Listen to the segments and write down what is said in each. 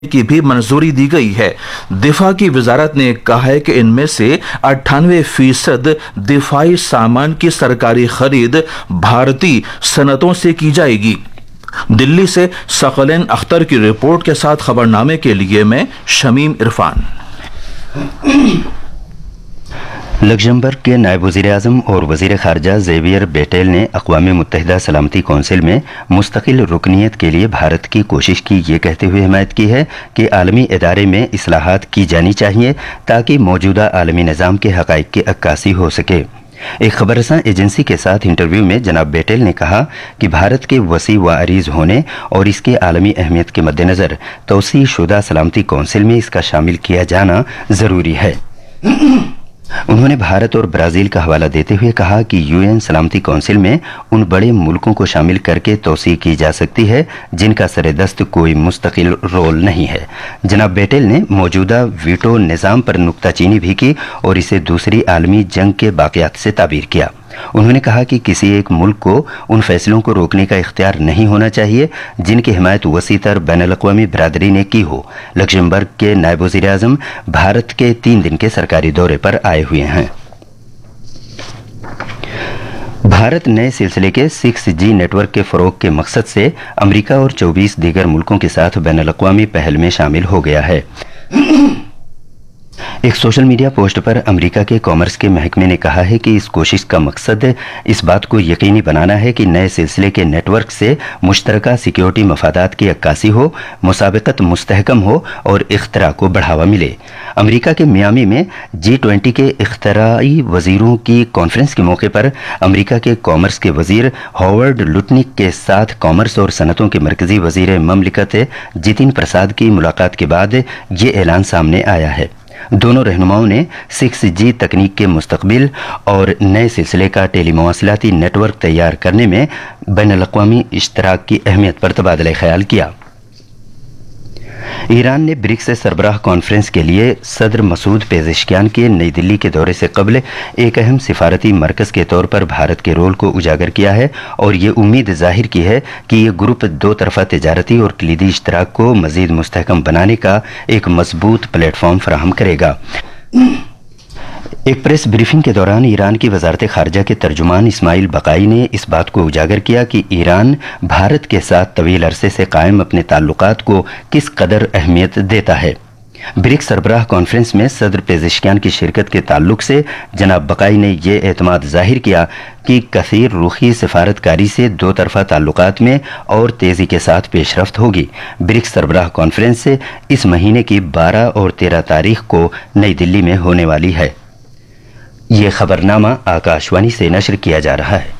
की भी मंजूरी दी गई है। दिफा की वजारत ने कहा है कि इनमें से 98% दिफाई सामान की सरकारी खरीद भारतीय सनतों से की जाएगी। दिल्ली से सकलेन अख्तर की रिपोर्ट के साथ खबरनामे के लिए मैं शमीम इरफान। लग्जमबर्ग के नायब वज़ीर-ए-आज़म और वज़ीर ख़ारजा ज़ेवियर बेटेल ने अक़वाम मुत्तहिदा सलामती कौंसिल में मुस्तकिल रुकनियत के लिए भारत की कोशिश की ये कहते हुए हिमायत की है कि आलमी इदारे में इस्लाहात की जानी चाहिए ताकि मौजूदा आलमी निज़ाम के हक़ाइक़ की अक्कासी हो सके। एक खबरसां एजेंसी के साथ इंटरव्यू में जनाब बेटेल ने कहा कि भारत के वसी व अरीज होने और इसके आलमी अहमियत के मद्देनज़र तौसीअ शुदा सलामती कौंसिल में इसका शामिल किया जाना ज़रूरी है। उन्होंने भारत और ब्राज़ील का हवाला देते हुए कहा कि यूएन सलामती कौंसिल में उन बड़े मुल्कों को शामिल करके तौसीअ की जा सकती है जिनका सरेदस्त कोई मुस्तकिल रोल नहीं है। जनाब बेटेल ने मौजूदा वीटो निज़ाम पर नुक्ताचीनी भी की और इसे दूसरी आलमी जंग के बाक़ियात से ताबीर किया। उन्होंने कहा कि किसी एक मुल्क को उन फैसलों को रोकने का इख्तियार नहीं होना चाहिए जिनकी हिमायत वसीतर बैनुल-अक़वामी बरादरी ने की हो। लक्ज़मबर्ग के नायब वज़ीर-ए-आज़म भारत के 3 दिन के सरकारी दौरे पर आए हुए हैं। भारत नए सिलसिले के 6G नेटवर्क के फ़रोग़ के मकसद से अमरीका और 24 दीगर मुल्कों के साथ बैनुल-अक़वामी पहल में शामिल हो गया है। एक सोशल मीडिया पोस्ट पर अमेरिका के कॉमर्स के महकमे ने कहा है कि इस कोशिश का मकसद इस बात को यकीनी बनाना है कि नए सिलसिले के नेटवर्क से मुश्तरका सिक्योरिटी मफादात की अक्कासी हो, मुसाबिकत मुस्तहकम हो और इख्तरा को बढ़ावा मिले। अमेरिका के मियामी में G20 के इख्तराई वजीरों की कॉन्फ्रेंस के मौके पर अमेरिका के कॉमर्स के वजीर हॉवर्ड लुटनिक के साथ कॉमर्स और सनतों के मरकजी वजीर ममलिकत जितिन प्रसाद की मुलाकात के बाद ये ऐलान सामने आया है। दोनों रहनुमाओं ने 6G तकनीक के मुस्तकबिल और नए सिलसिले का टेलीमवासिलाती नेटवर्क तैयार करने में बैनुल-अक़वामी इश्तराक की अहमियत पर तबादला ख्याल किया। ईरान ने ब्रिक्स सरबराह कॉन्फ्रेंस के लिए सदर मसूद पेज़ेशकियान के नई दिल्ली के दौरे से कबल एक अहम सिफारती मरकज़ के तौर पर भारत के रोल को उजागर किया है और ये उम्मीद जाहिर की है कि ये ग्रुप दो तरफ़ा तिजारती और कलीदी इश्तराक को मज़ीद मुस्तहकम बनाने का एक मजबूत प्लेटफॉर्म फराहम करेगा। एक प्रेस ब्रीफिंग के दौरान ईरान की वजारत खारजा के तर्जुमान इस्माइल बकाई ने इस बात को उजागर किया कि ईरान भारत के साथ तवील अरसे से कायम अपने ताल्लुकात को किस कदर अहमियत देता है। ब्रिक्स सरबराह कॉन्फ्रेंस में सदर पेज़ेशकियान की शिरकत के ताल्लुक से जनाब बकाई ने यह एतमाद जाहिर किया कि कसीर रुखी सिफारतकारी से दो तरफ़ा ताल्लुकात में और तेज़ी के साथ पेशरफ्त होगी। ब्रिक्स सरबराह कॉन्फ्रेंस से इस महीने की 12 और 13 तारीख को नई दिल्ली में होने वाली है। ये खबरनामा आकाशवाणी से नशर किया जा रहा है।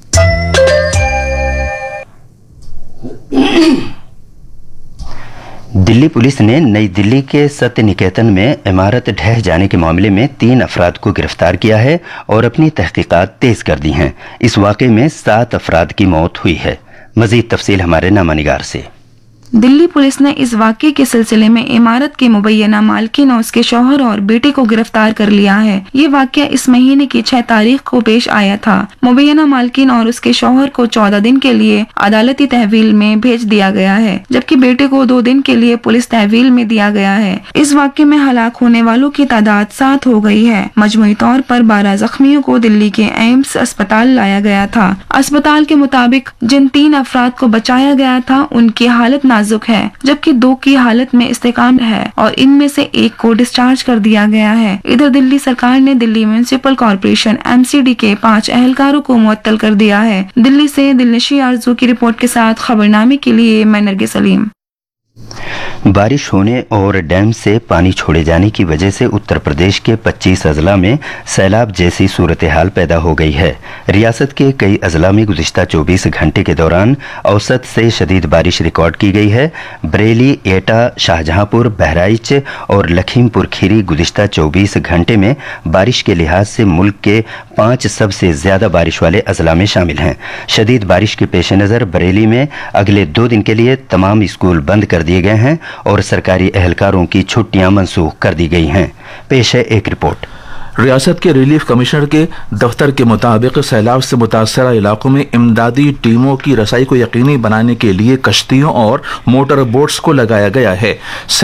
दिल्ली पुलिस ने नई दिल्ली के सत्य निकेतन में इमारत ढह जाने के मामले में 3 अफराद को गिरफ्तार किया है और अपनी तहकीकात तेज कर दी हैं। इस वाक़े में 7 अफराद की मौत हुई है। मज़ीद तफसील हमारे नामानिगार से। दिल्ली पुलिस ने इस वाक़े के सिलसिले में इमारत के मुबैना मालकिन और उसके शौहर और बेटे को गिरफ्तार कर लिया है। ये वाक़या इस महीने की 6 तारीख को पेश आया था। मुबैना मालकिन और उसके शौहर को 14 दिन के लिए अदालती तहवील में भेज दिया गया है, जबकि बेटे को 2 दिन के लिए पुलिस तहवील में दिया गया है। इस वाक़े में हलाक होने वालों की तादाद 7 हो गई है। मजमूई तौर पर 12 जख्मियों को दिल्ली के एम्स अस्पताल लाया गया था। अस्पताल के मुताबिक जिन 3 अफराद को बचाया गया था उनकी हालत नाजुक है, जबकि 2 की हालत में इस्तेकाम है और इनमें से 1 को डिस्चार्ज कर दिया गया है। इधर दिल्ली सरकार ने दिल्ली म्युनिसिपल कॉर्पोरेशन MCD के 5 एहलकारों को मुअत्तल कर दिया है। दिल्ली से दिलनशी आरजू की रिपोर्ट के साथ खबरनामे के लिए मैं नरगिस सलीम। बारिश होने और डैम से पानी छोड़े जाने की वजह से उत्तर प्रदेश के 25 अजला में सैलाब जैसी सूरत हाल पैदा हो गई है। रियासत के कई अजला में गुज़िश्ता 24 घंटे के दौरान औसत से शदीद बारिश रिकॉर्ड की गई है। बरेली, एटा, शाहजहांपुर, बहराइच और लखीमपुर खीरी गुज़िश्ता 24 घंटे में बारिश के लिहाज से मुल्क के 5 सबसे ज़्यादा बारिश वाले अजला में शामिल हैं। शदीद बारिश के पेश नज़र बरेली में अगले 2 दिन के लिए तमाम स्कूल बंद कर दिए गए हैं और सरकारी एहलकारों की छुट्टियां मनसूख कर दी गई हैं। पेश है एक रिपोर्ट। ریاست کے ریلیف کمشنر کے دفتر کے مطابق سیلاب سے متاثرہ علاقوں میں امدادی ٹیموں کی رسائی کو یقینی بنانے کے لیے کشتیوں اور موٹر بوٹس کو لگایا گیا ہے۔